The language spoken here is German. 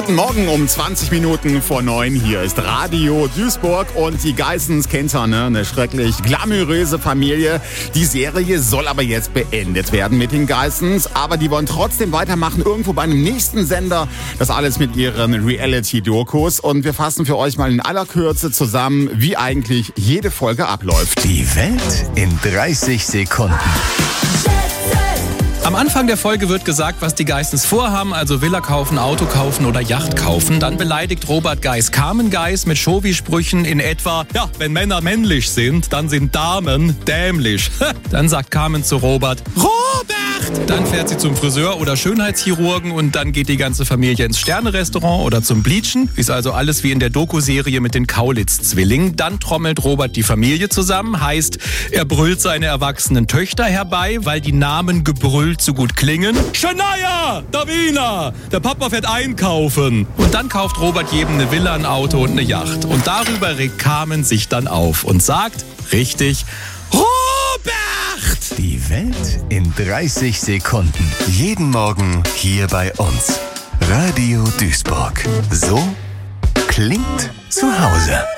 Guten Morgen um 20 Minuten vor 9. Hier ist Radio Duisburg und die Geissens kennt ihr, ne? Eine schrecklich glamouröse Familie. Die Serie soll aber jetzt beendet werden mit den Geissens, aber die wollen trotzdem weitermachen irgendwo bei einem nächsten Sender. Das alles mit ihren Reality-Dokus und wir fassen für euch mal in aller Kürze zusammen, wie eigentlich jede Folge abläuft. Die Welt in 30 Sekunden. Am Anfang der Folge wird gesagt, was die Geissens vorhaben, also Villa kaufen, Auto kaufen oder Yacht kaufen. Dann beleidigt Robert Geiss Carmen Geiss mit Chauvi-Sprüchen in etwa, ja, wenn Männer männlich sind, dann sind Damen dämlich. Dann sagt Carmen zu Robert, Robert! Dann fährt sie zum Friseur oder Schönheitschirurgen und dann geht die ganze Familie ins Sterne-Restaurant oder zum Bleachen. Ist also alles wie in der Doku-Serie mit den Kaulitz-Zwillingen. Dann trommelt Robert die Familie zusammen, heißt, er brüllt seine erwachsenen Töchter herbei, weil die Namen gebrüllt so gut klingen. Shania, Davina, der Papa fährt einkaufen. Und dann kauft Robert jedem eine Villa, ein Auto und eine Yacht. Und darüber regt Carmen sich dann auf und sagt, richtig, Robert! Die Welt in 30 Sekunden. Jeden Morgen hier bei uns. Radio Duisburg. So klingt zu Hause.